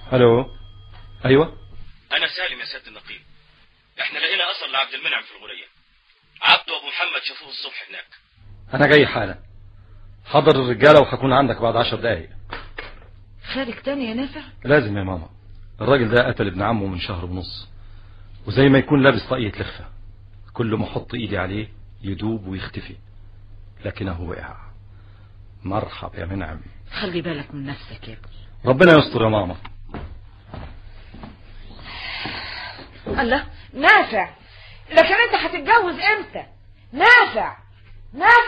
الو. ايوه انا سالم يا سيادة النقيب. احنا لقينا اثر لعبد المنعم في الغورية. عبده وابو محمد شافوه الصبح هناك. انا جاي حالا. حضر الرجاله وهكون عندك بعد 10 دقايق. خارج تاني يا نافع؟ لازم يا ماما. الراجل ده قتل ابن عمه من شهر ونص، وزي ما يكون لابس طاقية لخفة، كل ما احط ايدي عليه يدوب ويختفي، لكنه وقع. مرحب يا منعم. خلي بالك من نفسك يا ابني. ربنا يستر يا ماما. الله، نافع، لكن انت هتتجوز امتى؟ نافع، نافع.